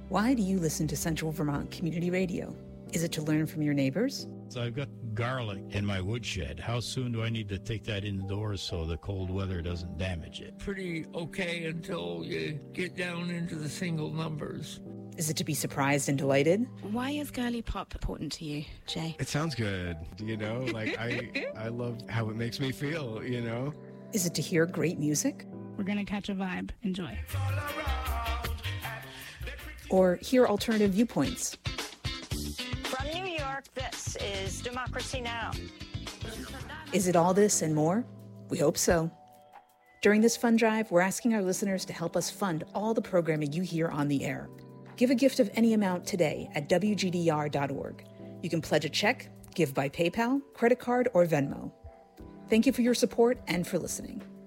Why do you listen to Central Vermont Community Radio? Is it to learn from your neighbors? So I've got garlic in my woodshed. How soon do I need to take that indoors so the cold weather doesn't damage it? Pretty okay until you get down into the single numbers. Is it to be surprised and delighted? Why is girly pop important to you, Jay? It sounds good, like I love how it makes me feel, Is it to hear great music? We're going to catch a vibe. Enjoy. Or hear alternative viewpoints? From New York, this is Democracy Now! Is it all this and more? We hope so. During this fund drive, we're asking our listeners to help us fund all the programming you hear on the air. Give a gift of any amount today at WGDR.org. You can pledge a check, give by PayPal, credit card, or Venmo. Thank you for your support and for listening.